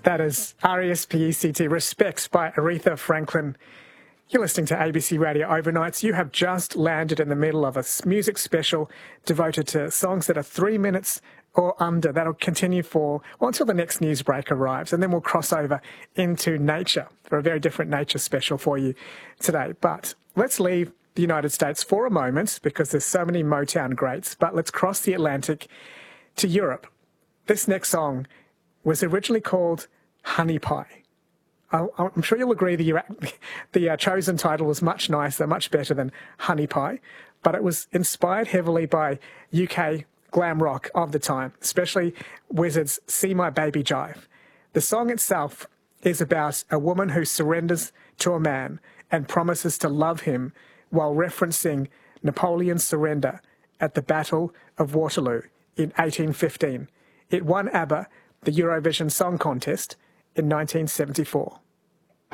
That is R-E-S-P-E-C-T, Respects by Aretha Franklin. You're listening to ABC Radio Overnights. You have just landed in the middle of a music special devoted to songs that are 3 minutes or under. That'll continue until the next news break arrives, and then we'll cross over into nature for a very different nature special for you today. But let's leave the United States for a moment because there's so many Motown greats, but let's cross the Atlantic to Europe. This next song was originally called Honey Pie. I'm sure you'll agree the chosen title was much nicer, much better than Honey Pie, but it was inspired heavily by UK glam rock of the time, especially Wizzard's See My Baby Jive. The song itself is about a woman who surrenders to a man and promises to love him while referencing Napoleon's surrender at the Battle of Waterloo in 1815. It won ABBA the Eurovision Song Contest in 1974.